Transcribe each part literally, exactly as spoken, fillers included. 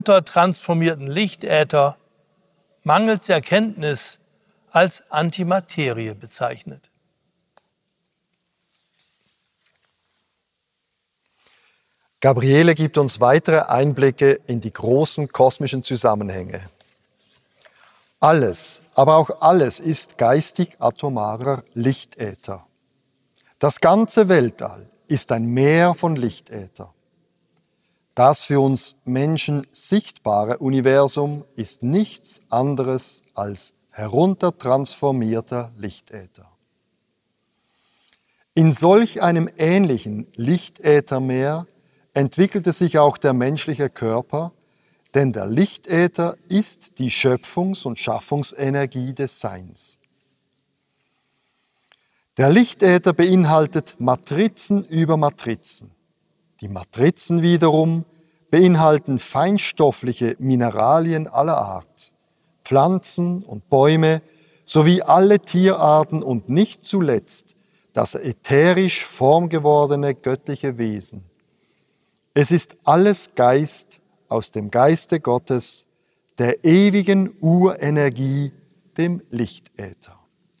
transformierten Lichtäther mangels Erkenntnis als Antimaterie bezeichnet. Gabriele gibt uns weitere Einblicke in die großen kosmischen Zusammenhänge. Alles, aber auch alles ist geistig-atomarer Lichtäther. Das ganze Weltall ist ein Meer von Lichtäther. Das für uns Menschen sichtbare Universum ist nichts anderes als heruntertransformierter Lichtäther. In solch einem ähnlichen Lichtäthermeer entwickelte sich auch der menschliche Körper, denn der Lichtäther ist die Schöpfungs- und Schaffungsenergie des Seins. Der Lichtäther beinhaltet Matrizen über Matrizen. Die Matrizen wiederum beinhalten feinstoffliche Mineralien aller Art, Pflanzen und Bäume sowie alle Tierarten und nicht zuletzt das ätherisch formgewordene göttliche Wesen. Es ist alles Geist aus dem Geiste Gottes, der ewigen Urenergie, dem Lichtäther.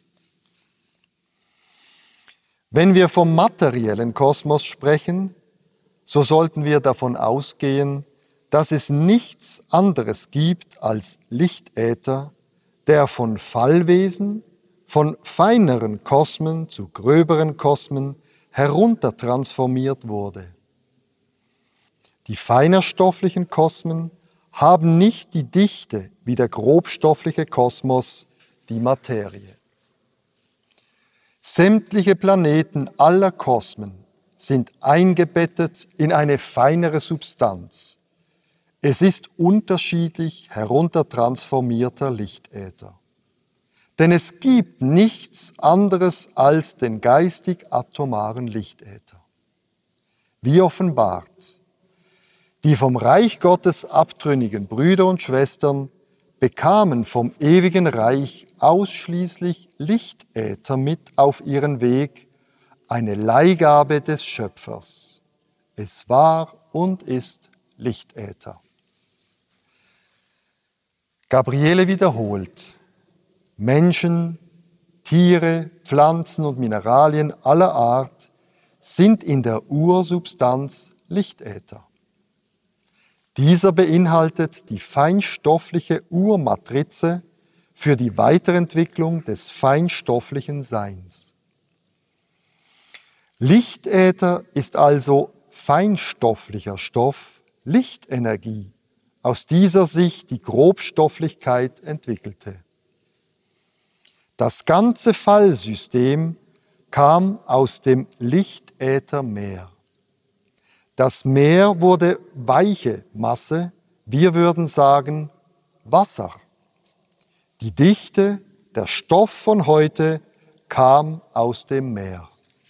Wenn wir vom materiellen Kosmos sprechen, so sollten wir davon ausgehen, dass es nichts anderes gibt als Lichtäther, der von Fallwesen, von feineren Kosmen zu gröberen Kosmen heruntertransformiert wurde. Die feinerstofflichen Kosmen haben nicht die Dichte wie der grobstoffliche Kosmos, die Materie. Sämtliche Planeten aller Kosmen sind eingebettet in eine feinere Substanz. Es ist unterschiedlich heruntertransformierter Lichtäther. Denn es gibt nichts anderes als den geistig-atomaren Lichtäther. Wie offenbart, die vom Reich Gottes abtrünnigen Brüder und Schwestern bekamen vom ewigen Reich ausschließlich Lichtäther mit auf ihren Weg, eine Leihgabe des Schöpfers. Es war und ist Lichtäther. Gabriele wiederholt: Menschen, Tiere, Pflanzen und Mineralien aller Art sind in der Ursubstanz Lichtäther. Dieser beinhaltet die feinstoffliche Urmatrize für die Weiterentwicklung des feinstofflichen Seins. Lichtäther ist also feinstofflicher Stoff, Lichtenergie, aus dieser sich die Grobstofflichkeit entwickelte. Das ganze Fallsystem kam aus dem Lichtäthermeer. Das Meer wurde weiche Masse, wir würden sagen Wasser. Die Dichte, der Stoff von heute kam aus dem Meer.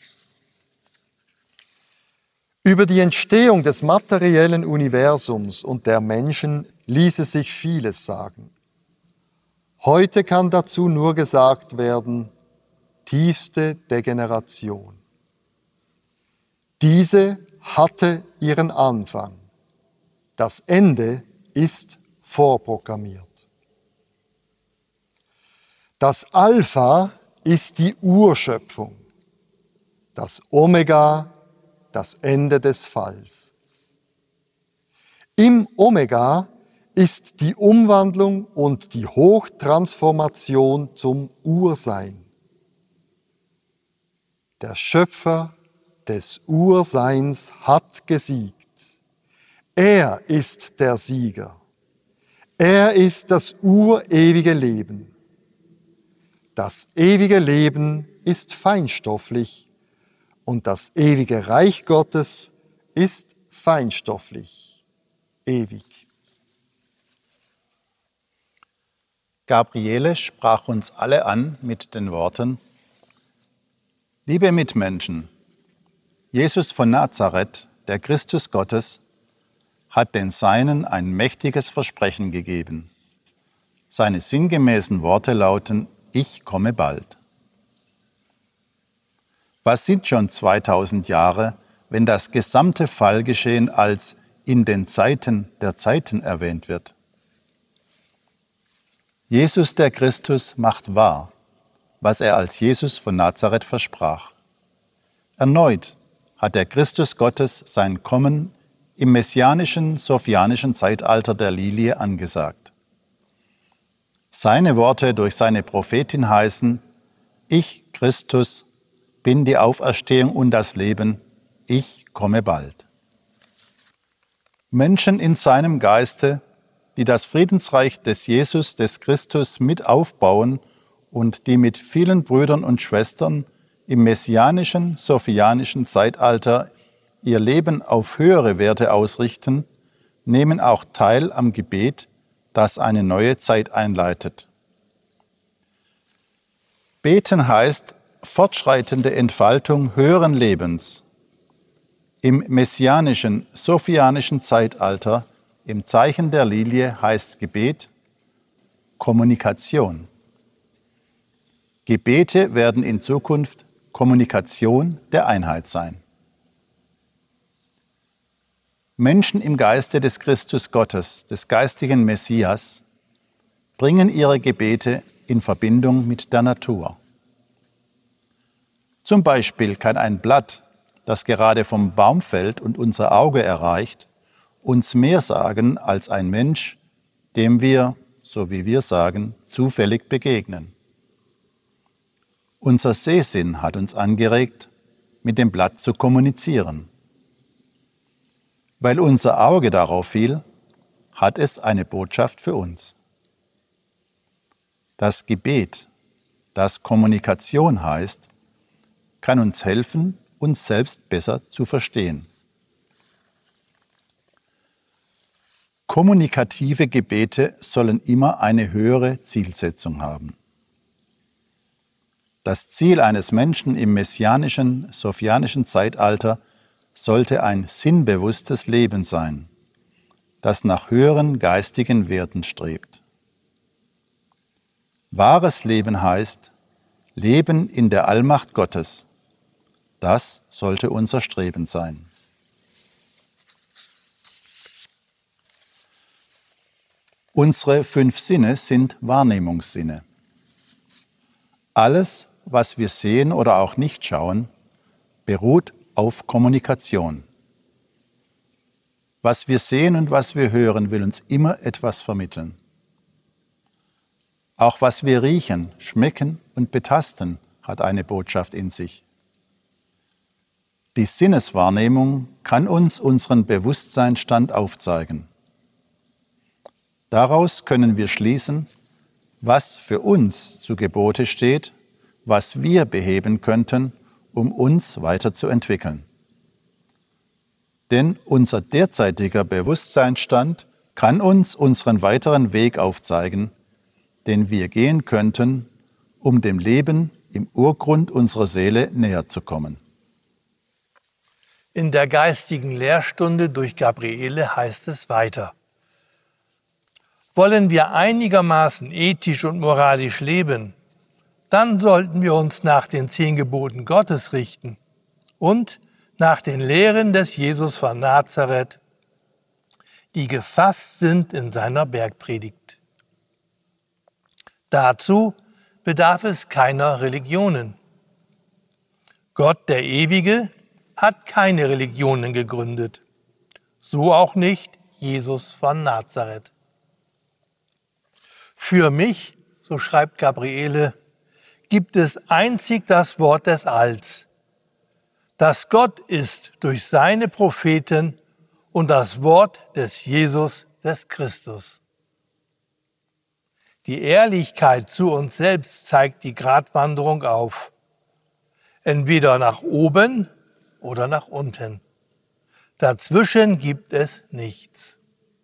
Über die Entstehung des materiellen Universums und der Menschen ließe sich vieles sagen. Heute kann dazu nur gesagt werden, tiefste Degeneration. Diese hatte ihren Anfang. Das Ende ist vorprogrammiert. Das Alpha ist die Urschöpfung, das Omega das Ende des Falls. Im Omega ist die Umwandlung und die Hochtransformation zum Ursein. Der Schöpfer des Urseins hat gesiegt. Er ist der Sieger. Er ist das urewige Leben. Das ewige Leben ist feinstofflich und das ewige Reich Gottes ist feinstofflich, ewig. Gabriele sprach uns alle an mit den Worten: Liebe Mitmenschen, Jesus von Nazareth, der Christus Gottes, hat den Seinen ein mächtiges Versprechen gegeben. Seine sinngemäßen Worte lauten: Ich komme bald. Was sind schon zweitausend Jahre, wenn das gesamte Fallgeschehen als in den Zeiten der Zeiten erwähnt wird. Jesus der Christus macht wahr, was er als Jesus von Nazareth versprach. Erneut hat der Christus Gottes sein Kommen im messianischen, sophianischen Zeitalter der Lilie angesagt. Seine Worte durch seine Prophetin heißen: Ich, Christus, bin die Auferstehung und das Leben, ich komme bald. Menschen in seinem Geiste, die das Friedensreich des Jesus, des Christus mit aufbauen und die mit vielen Brüdern und Schwestern im messianischen, sophianischen Zeitalter ihr Leben auf höhere Werte ausrichten, nehmen auch teil am Gebet, das eine neue Zeit einleitet. Beten heißt fortschreitende Entfaltung höheren Lebens. Im messianischen, sophianischen Zeitalter, im Zeichen der Lilie, heißt Gebet Kommunikation. Gebete werden in Zukunft Kommunikation der Einheit sein. Menschen im Geiste des Christus Gottes, des geistigen Messias, bringen ihre Gebete in Verbindung mit der Natur. Zum Beispiel kann ein Blatt, das gerade vom Baum fällt und unser Auge erreicht, uns mehr sagen als ein Mensch, dem wir, so wie wir sagen, zufällig begegnen. Unser Sehsinn hat uns angeregt, mit dem Blatt zu kommunizieren. Weil unser Auge darauf fiel, hat es eine Botschaft für uns. Das Gebet, das Kommunikation heißt, kann uns helfen, uns selbst besser zu verstehen. Kommunikative Gebete sollen immer eine höhere Zielsetzung haben. Das Ziel eines Menschen im messianischen, sophianischen Zeitalter sollte ein sinnbewusstes Leben sein, das nach höheren geistigen Werten strebt. Wahres Leben heißt Leben in der Allmacht Gottes. Das sollte unser Streben sein. Unsere fünf Sinne sind Wahrnehmungssinne. Alles, was wir sehen oder auch nicht schauen, beruht auf Kommunikation. Was wir sehen und was wir hören, will uns immer etwas vermitteln. Auch was wir riechen, schmecken und betasten, hat eine Botschaft in sich. Die Sinneswahrnehmung kann uns unseren Bewusstseinsstand aufzeigen. Daraus können wir schließen, was für uns zu Gebote steht, was wir beheben könnten, um uns weiterzuentwickeln. Denn unser derzeitiger Bewusstseinsstand kann uns unseren weiteren Weg aufzeigen, den wir gehen könnten, um dem Leben im Urgrund unserer Seele näher zu kommen. In der geistigen Lehrstunde durch Gabriele heißt es weiter: Wollen wir einigermaßen ethisch und moralisch leben, dann sollten wir uns nach den zehn Geboten Gottes richten und nach den Lehren des Jesus von Nazareth, die gefasst sind in seiner Bergpredigt. Dazu bedarf es keiner Religionen. Gott, der Ewige, hat keine Religionen gegründet, so auch nicht Jesus von Nazareth. Für mich, so schreibt Gabriele, gibt es einzig das Wort des Alls, das Gott ist durch seine Propheten und das Wort des Jesus, des Christus. Die Ehrlichkeit zu uns selbst zeigt die Gratwanderung auf, entweder nach oben oder nach unten. Dazwischen gibt es nichts.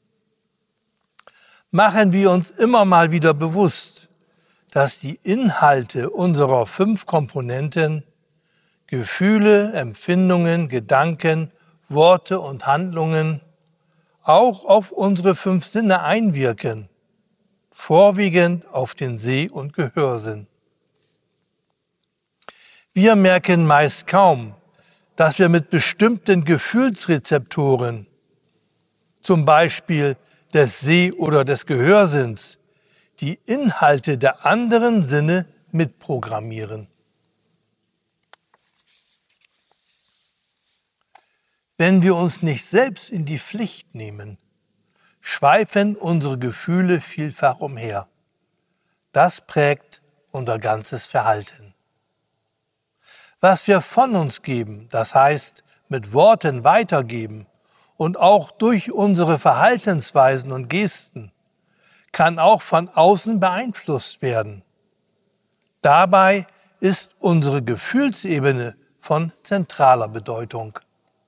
Machen wir uns immer mal wieder bewusst, dass die Inhalte unserer fünf Komponenten, Gefühle, Empfindungen, Gedanken, Worte und Handlungen, auch auf unsere fünf Sinne einwirken, vorwiegend auf den Seh- und Gehörsinn. Wir merken meist kaum, dass wir mit bestimmten Gefühlsrezeptoren, zum Beispiel des Seh- oder des Gehörsinns, die Inhalte der anderen Sinne mitprogrammieren. Wenn wir uns nicht selbst in die Pflicht nehmen, schweifen unsere Gefühle vielfach umher. Das prägt unser ganzes Verhalten. Was wir von uns geben, das heißt mit Worten weitergeben und auch durch unsere Verhaltensweisen und Gesten, kann auch von außen beeinflusst werden. Dabei ist unsere Gefühlsebene von zentraler Bedeutung.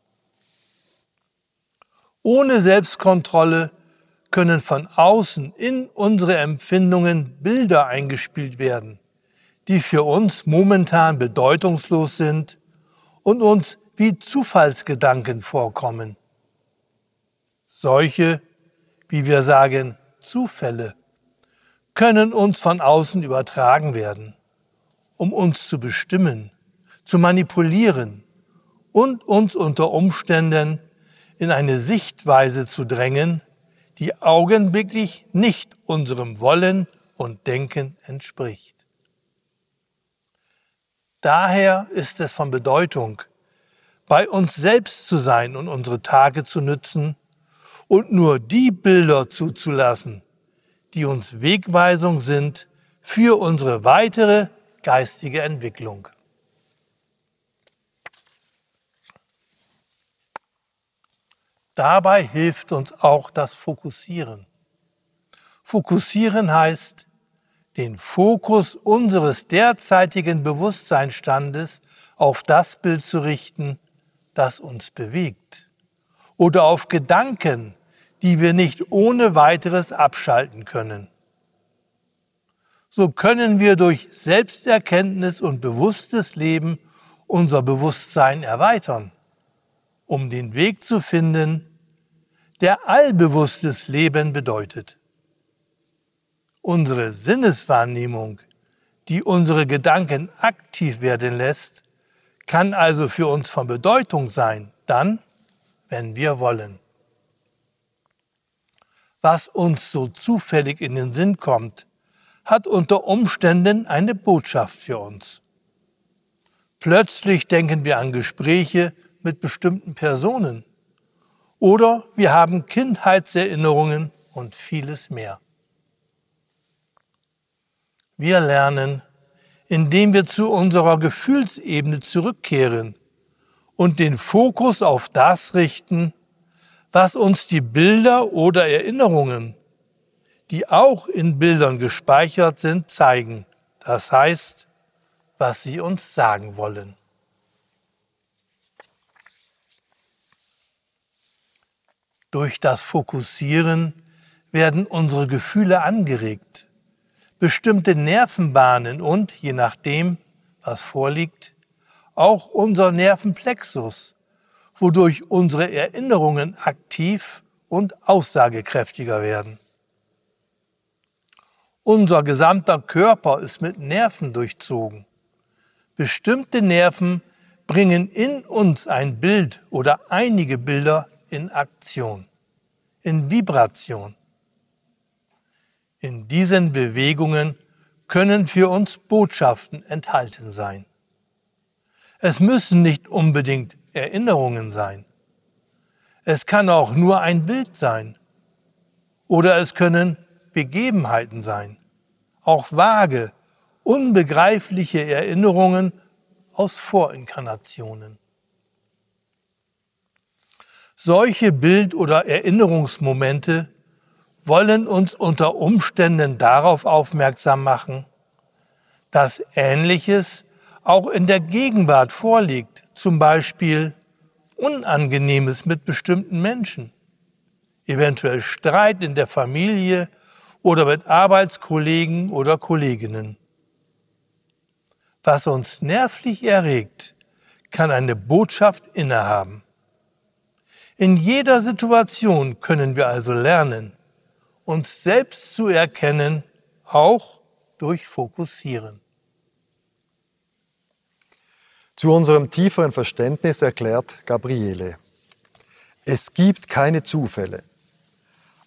Ohne Selbstkontrolle können von außen in unsere Empfindungen Bilder eingespielt werden, die für uns momentan bedeutungslos sind und uns wie Zufallsgedanken vorkommen. Solche, wie wir sagen, Zufälle, können uns von außen übertragen werden, um uns zu bestimmen, zu manipulieren und uns unter Umständen in eine Sichtweise zu drängen, die augenblicklich nicht unserem Wollen und Denken entspricht. Daher ist es von Bedeutung, bei uns selbst zu sein und unsere Tage zu nützen und nur die Bilder zuzulassen, die uns Wegweisung sind für unsere weitere geistige Entwicklung. Dabei hilft uns auch das Fokussieren. Fokussieren heißt, den Fokus unseres derzeitigen Bewusstseinsstandes auf das Bild zu richten, das uns bewegt, oder auf Gedanken, die wir nicht ohne weiteres abschalten können. So können wir durch Selbsterkenntnis und bewusstes Leben unser Bewusstsein erweitern, um den Weg zu finden, der allbewusstes Leben bedeutet. Unsere Sinneswahrnehmung, die unsere Gedanken aktiv werden lässt, kann also für uns von Bedeutung sein, dann, wenn wir wollen. Was uns so zufällig in den Sinn kommt, hat unter Umständen eine Botschaft für uns. Plötzlich denken wir an Gespräche mit bestimmten Personen oder wir haben Kindheitserinnerungen und vieles mehr. Wir lernen, indem wir zu unserer Gefühlsebene zurückkehren und den Fokus auf das richten, was uns die Bilder oder Erinnerungen, die auch in Bildern gespeichert sind, zeigen. Das heißt, was sie uns sagen wollen. Durch das Fokussieren werden unsere Gefühle angeregt, bestimmte Nervenbahnen und, je nachdem, was vorliegt, auch unser Nervenplexus, wodurch unsere Erinnerungen aktiv und aussagekräftiger werden. Unser gesamter Körper ist mit Nerven durchzogen. Bestimmte Nerven bringen in uns ein Bild oder einige Bilder in Aktion, in Vibration. In diesen Bewegungen können für uns Botschaften enthalten sein. Es müssen nicht unbedingt Erinnerungen sein. Es kann auch nur ein Bild sein. Oder es können Begebenheiten sein. Auch vage, unbegreifliche Erinnerungen aus Vorinkarnationen. Solche Bild- oder Erinnerungsmomente wollen uns unter Umständen darauf aufmerksam machen, dass Ähnliches auch in der Gegenwart vorliegt, zum Beispiel Unangenehmes mit bestimmten Menschen, eventuell Streit in der Familie oder mit Arbeitskollegen oder Kolleginnen. Was uns nervlich erregt, kann eine Botschaft innehaben. In jeder Situation können wir also lernen, uns selbst zu erkennen, auch durch Fokussieren. Zu unserem tieferen Verständnis erklärt Gabriele: Es gibt keine Zufälle.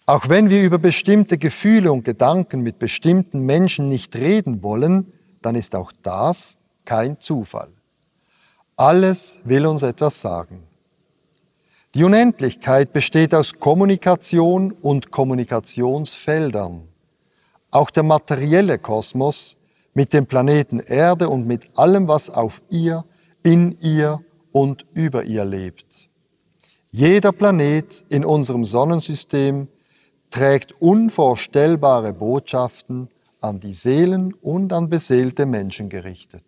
Auch wenn wir über bestimmte Gefühle und Gedanken mit bestimmten Menschen nicht reden wollen, dann ist auch das kein Zufall. Alles will uns etwas sagen. Die Unendlichkeit besteht aus Kommunikation und Kommunikationsfeldern. Auch der materielle Kosmos mit dem Planeten Erde und mit allem, was auf ihr, in ihr und über ihr lebt. Jeder Planet in unserem Sonnensystem trägt unvorstellbare Botschaften an die Seelen und an beseelte Menschen gerichtet.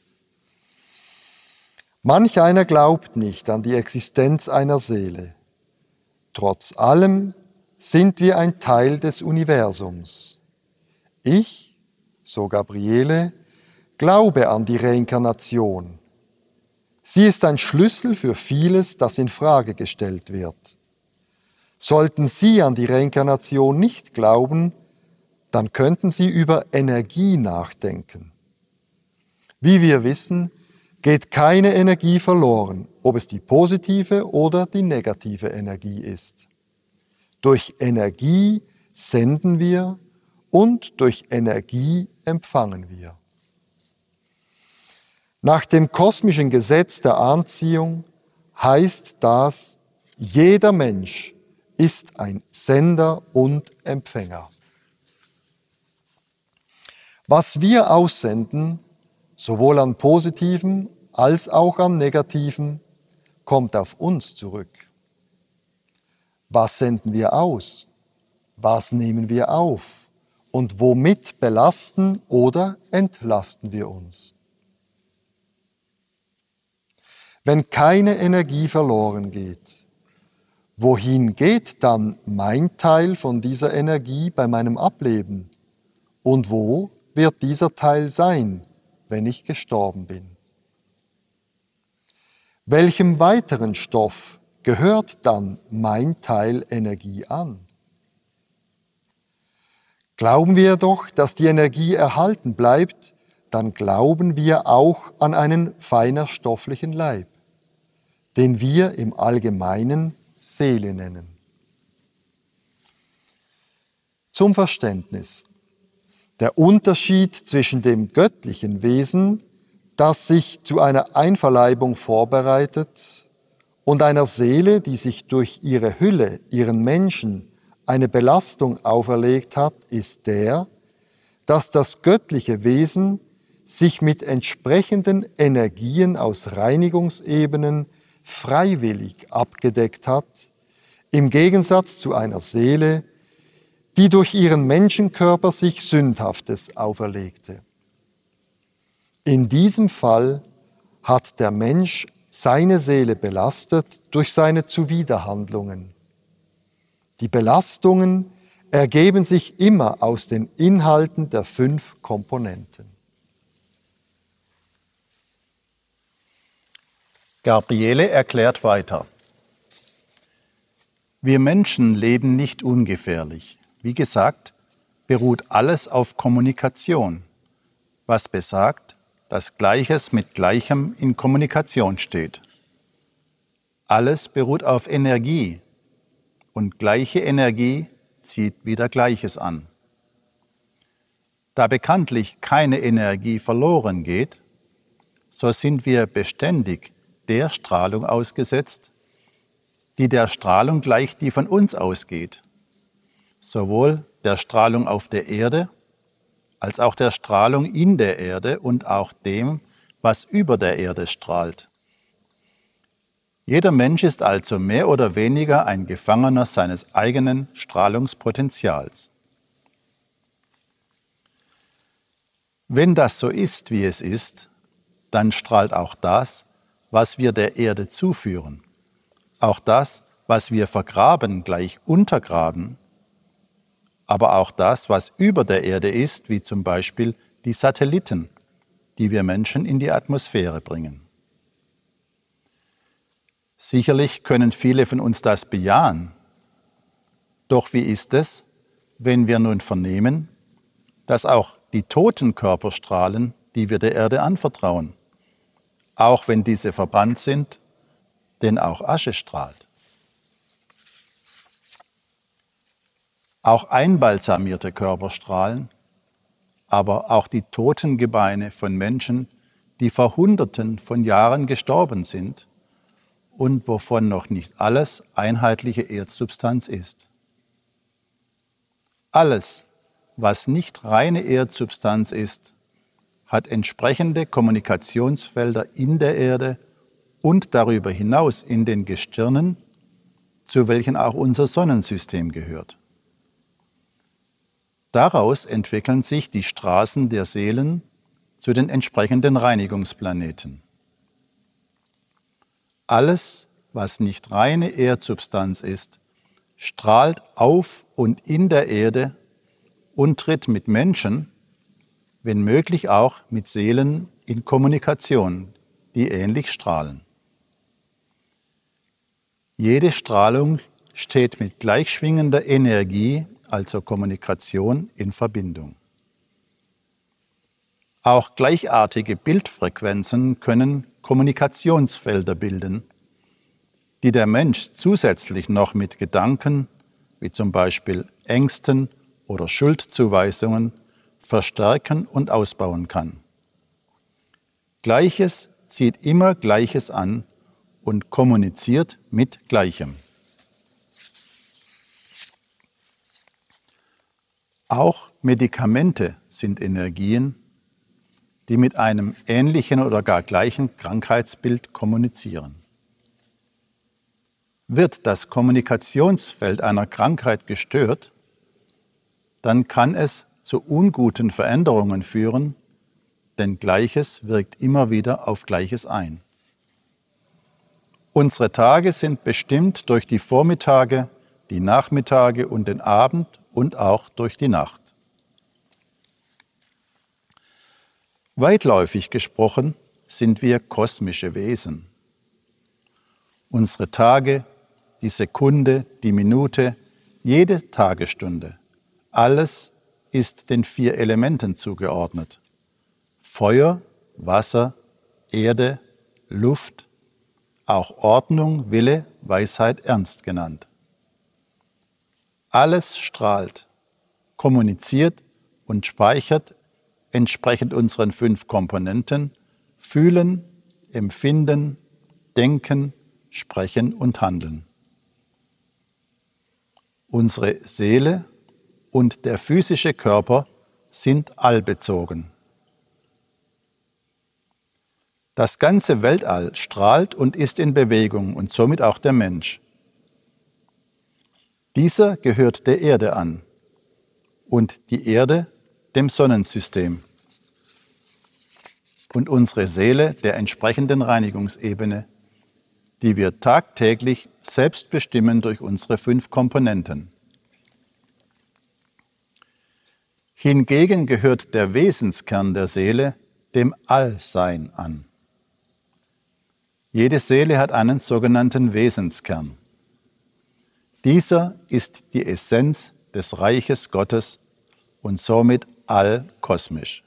Manch einer glaubt nicht an die Existenz einer Seele. Trotz allem sind wir ein Teil des Universums. Ich, so Gabriele, glaube an die Reinkarnation. Sie ist ein Schlüssel für vieles, das in Frage gestellt wird. Sollten Sie an die Reinkarnation nicht glauben, dann könnten Sie über Energie nachdenken. Wie wir wissen, geht keine Energie verloren, ob es die positive oder die negative Energie ist. Durch Energie senden wir und durch Energie empfangen wir. Nach dem kosmischen Gesetz der Anziehung heißt das, jeder Mensch ist ein Sender und Empfänger. Was wir aussenden, sowohl an Positiven als auch an Negativen, kommt auf uns zurück. Was senden wir aus? Was nehmen wir auf? Und womit belasten oder entlasten wir uns? Wenn keine Energie verloren geht, wohin geht dann mein Teil von dieser Energie bei meinem Ableben? Und wo wird dieser Teil sein, wenn ich gestorben bin? Welchem weiteren Stoff gehört dann mein Teil Energie an? Glauben wir doch, dass die Energie erhalten bleibt, dann glauben wir auch an einen feiner stofflichen Leib, den wir im Allgemeinen Seele nennen. Zum Verständnis. Der Unterschied zwischen dem göttlichen Wesen, das sich zu einer Einverleibung vorbereitet, und einer Seele, die sich durch ihre Hülle, ihren Menschen, eine Belastung auferlegt hat, ist der, dass das göttliche Wesen sich mit entsprechenden Energien aus Reinigungsebenen freiwillig abgedeckt hat, im Gegensatz zu einer Seele, die durch ihren Menschenkörper sich Sündhaftes auferlegte. In diesem Fall hat der Mensch seine Seele belastet durch seine Zuwiderhandlungen. Die Belastungen ergeben sich immer aus den Inhalten der fünf Komponenten. Gabriele erklärt weiter. Wir Menschen leben nicht ungefährlich. Wie gesagt, beruht alles auf Kommunikation, was besagt, dass Gleiches mit Gleichem in Kommunikation steht. Alles beruht auf Energie und gleiche Energie zieht wieder Gleiches an. Da bekanntlich keine Energie verloren geht, so sind wir beständig der Strahlung ausgesetzt, die der Strahlung gleicht, die von uns ausgeht, sowohl der Strahlung auf der Erde, als auch der Strahlung in der Erde und auch dem, was über der Erde strahlt. Jeder Mensch ist also mehr oder weniger ein Gefangener seines eigenen Strahlungspotenzials. Wenn das so ist, wie es ist, dann strahlt auch das, was wir der Erde zuführen, auch das, was wir vergraben, gleich untergraben, aber auch das, was über der Erde ist, wie zum Beispiel die Satelliten, die wir Menschen in die Atmosphäre bringen. Sicherlich können viele von uns das bejahen. Doch wie ist es, wenn wir nun vernehmen, dass auch die toten Körper strahlen, die wir der Erde anvertrauen, auch wenn diese verbrannt sind, denn auch Asche strahlt. Auch einbalsamierte Körper strahlen, aber auch die toten Gebeine von Menschen, die vor Hunderten von Jahren gestorben sind und wovon noch nicht alles einheitliche Erdsubstanz ist. Alles, was nicht reine Erdsubstanz ist, hat entsprechende Kommunikationsfelder in der Erde und darüber hinaus in den Gestirnen, zu welchen auch unser Sonnensystem gehört. Daraus entwickeln sich die Straßen der Seelen zu den entsprechenden Reinigungsplaneten. Alles, was nicht reine Erdsubstanz ist, strahlt auf und in der Erde und tritt mit Menschen, wenn möglich auch mit Seelen, in Kommunikation, die ähnlich strahlen. Jede Strahlung steht mit gleichschwingender Energie, also Kommunikation, in Verbindung. Auch gleichartige Bildfrequenzen können Kommunikationsfelder bilden, die der Mensch zusätzlich noch mit Gedanken, wie zum Beispiel Ängsten oder Schuldzuweisungen, verstärken und ausbauen kann. Gleiches zieht immer Gleiches an und kommuniziert mit Gleichem. Auch Medikamente sind Energien, die mit einem ähnlichen oder gar gleichen Krankheitsbild kommunizieren. Wird das Kommunikationsfeld einer Krankheit gestört, dann kann es zu unguten Veränderungen führen, denn Gleiches wirkt immer wieder auf Gleiches ein. Unsere Tage sind bestimmt durch die Vormittage, die Nachmittage und den Abend und auch durch die Nacht. Weitläufig gesprochen sind wir kosmische Wesen. Unsere Tage, die Sekunde, die Minute, jede Tagesstunde, alles ist den vier Elementen zugeordnet. Feuer, Wasser, Erde, Luft, auch Ordnung, Wille, Weisheit, Ernst genannt. Alles strahlt, kommuniziert und speichert entsprechend unseren fünf Komponenten: Fühlen, Empfinden, Denken, Sprechen und Handeln. Unsere Seele und der physische Körper sind allbezogen. Das ganze Weltall strahlt und ist in Bewegung und somit auch der Mensch. Dieser gehört der Erde an und die Erde dem Sonnensystem und unsere Seele der entsprechenden Reinigungsebene, die wir tagtäglich selbst bestimmen durch unsere fünf Komponenten. Hingegen gehört der Wesenskern der Seele dem Allsein an. Jede Seele hat einen sogenannten Wesenskern. Dieser ist die Essenz des Reiches Gottes und somit allkosmisch.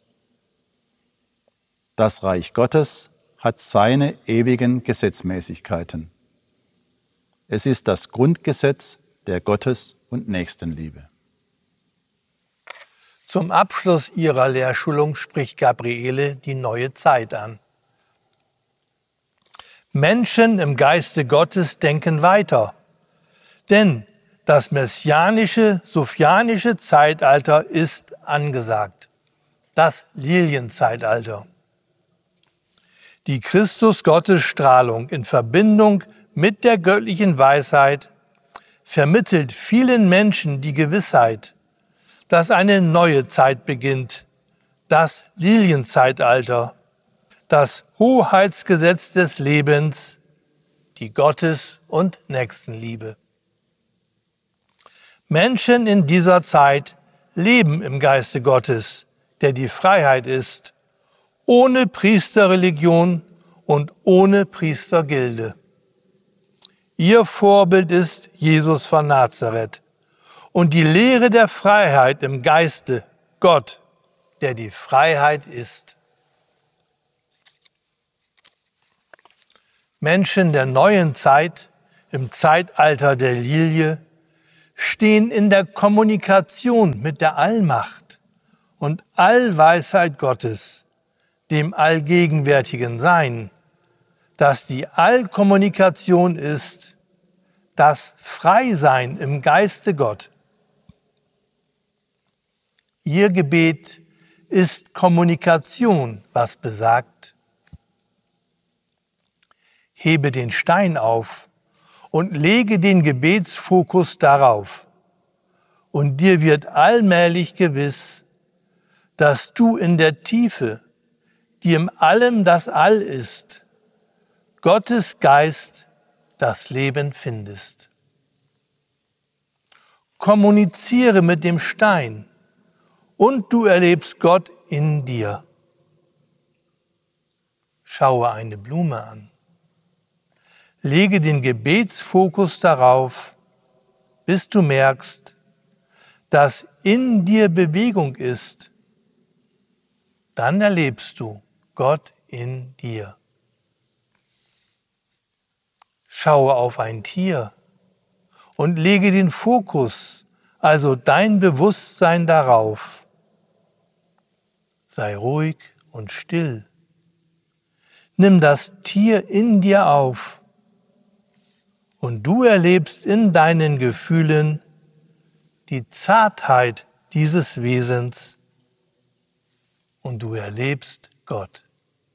Das Reich Gottes hat seine ewigen Gesetzmäßigkeiten. Es ist das Grundgesetz der Gottes- und Nächstenliebe. Zum Abschluss ihrer Lehrschulung spricht Gabriele die neue Zeit an. Menschen im Geiste Gottes denken weiter, denn das messianische, sophianische Zeitalter ist angesagt, das Lilienzeitalter. Die Christus-Gottes-Strahlung in Verbindung mit der göttlichen Weisheit vermittelt vielen Menschen die Gewissheit, dass eine neue Zeit beginnt, das Lilienzeitalter, das Hoheitsgesetz des Lebens, die Gottes- und Nächstenliebe. Menschen in dieser Zeit leben im Geiste Gottes, der die Freiheit ist, ohne Priesterreligion und ohne Priestergilde. Ihr Vorbild ist Jesus von Nazareth und die Lehre der Freiheit im Geiste, Gott, der die Freiheit ist. Menschen der neuen Zeit, im Zeitalter der Lilie, stehen in der Kommunikation mit der Allmacht und Allweisheit Gottes, dem allgegenwärtigen Sein, das die Allkommunikation ist, das Freisein im Geiste Gott. Ihr Gebet ist Kommunikation, was besagt: Hebe den Stein auf und lege den Gebetsfokus darauf, und dir wird allmählich gewiss, dass du in der Tiefe, die im Allem das All ist, Gottes Geist das Leben findest. Kommuniziere mit dem Stein, und du erlebst Gott in dir. Schaue eine Blume an. Lege den Gebetsfokus darauf, bis du merkst, dass in dir Bewegung ist. Dann erlebst du Gott in dir. Schaue auf ein Tier und lege den Fokus, also dein Bewusstsein darauf. Sei ruhig und still. Nimm das Tier in dir auf und du erlebst in deinen Gefühlen die Zartheit dieses Wesens und du erlebst Gott.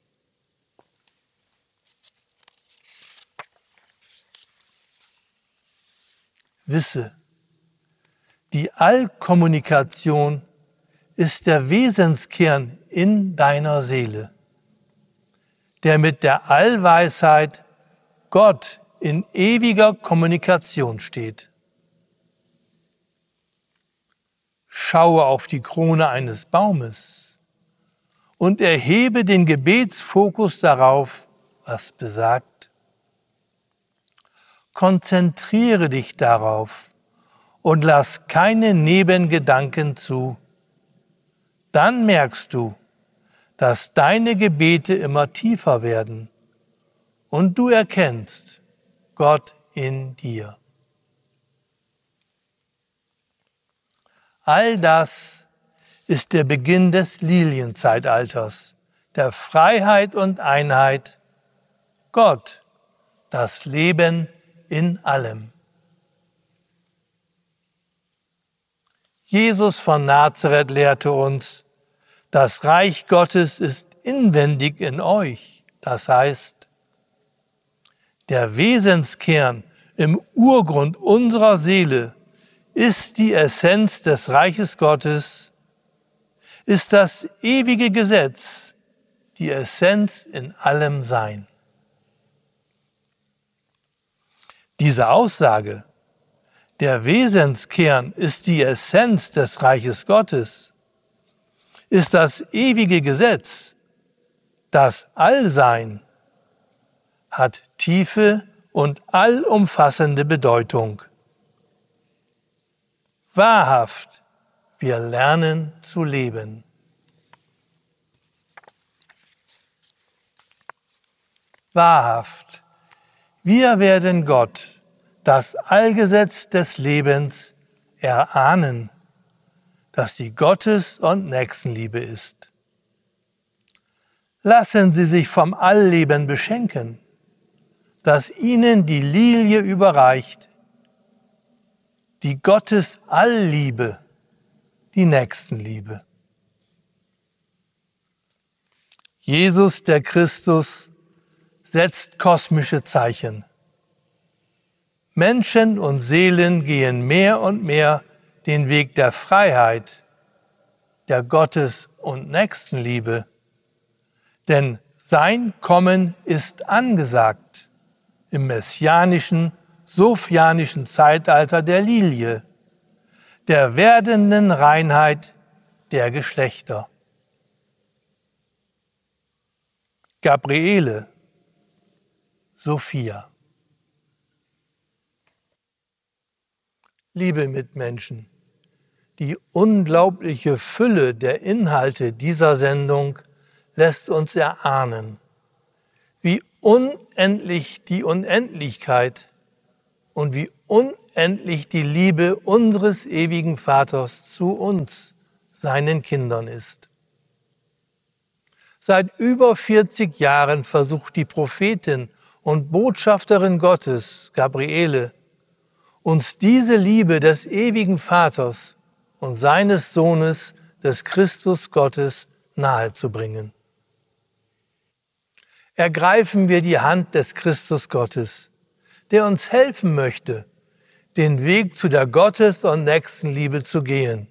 Wisse, die Allkommunikation ist der Wesenskern in deiner Seele, der mit der Allweisheit Gott in ewiger Kommunikation steht. Schaue auf die Krone eines Baumes und erhebe den Gebetsfokus darauf, was besagt: Konzentriere dich darauf und lass keine Nebengedanken zu. Dann merkst du, dass deine Gebete immer tiefer werden und du erkennst Gott in dir. All das ist der Beginn des Lilienzeitalters, der Freiheit und Einheit, Gott, das Leben in allem. Jesus von Nazareth lehrte uns, das Reich Gottes ist inwendig in euch. Das heißt, der Wesenskern im Urgrund unserer Seele ist die Essenz des Reiches Gottes, ist das ewige Gesetz, die Essenz in allem Sein. Diese Aussage, der Wesenskern ist die Essenz des Reiches Gottes, ist das ewige Gesetz, das Allsein, hat tiefe und allumfassende Bedeutung. Wahrhaft, wir lernen zu leben. Wahrhaft, wir werden Gott, das Allgesetz des Lebens, erahnen, dass sie Gottes- und Nächstenliebe ist. Lassen Sie sich vom Allleben beschenken, das Ihnen die Lilie überreicht, die Gottes Allliebe, die Nächstenliebe. Jesus, der Christus, setzt kosmische Zeichen. Menschen und Seelen gehen mehr und mehr den Weg der Freiheit, der Gottes- und Nächstenliebe, denn sein Kommen ist angesagt im messianischen, sophianischen Zeitalter der Lilie, der werdenden Reinheit der Geschlechter. Gabriele, Sophia. Liebe Mitmenschen, die unglaubliche Fülle der Inhalte dieser Sendung lässt uns erahnen, wie unendlich die Unendlichkeit und wie unendlich die Liebe unseres ewigen Vaters zu uns, seinen Kindern, ist. Seit über vierzig Jahren versucht die Prophetin und Botschafterin Gottes, Gabriele, uns diese Liebe des ewigen Vaters und seines Sohnes, des Christus Gottes, nahezubringen. Ergreifen wir die Hand des Christus Gottes, der uns helfen möchte, den Weg zu der Gottes- und Nächstenliebe zu gehen.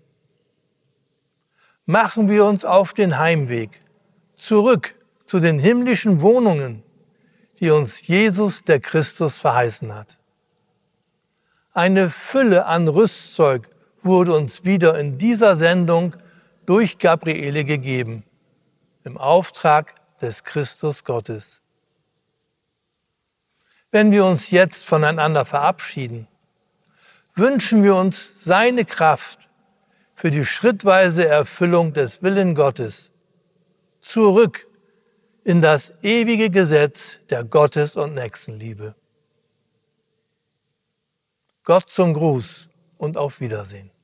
Machen wir uns auf den Heimweg, zurück zu den himmlischen Wohnungen, die uns Jesus, der Christus, verheißen hat. Eine Fülle an Rüstzeug wurde uns wieder in dieser Sendung durch Gabriele gegeben, im Auftrag des Christus Gottes. Wenn wir uns jetzt voneinander verabschieden, wünschen wir uns seine Kraft für die schrittweise Erfüllung des Willens Gottes, zurück in das ewige Gesetz der Gottes- und Nächstenliebe. Gott zum Gruß und auf Wiedersehen.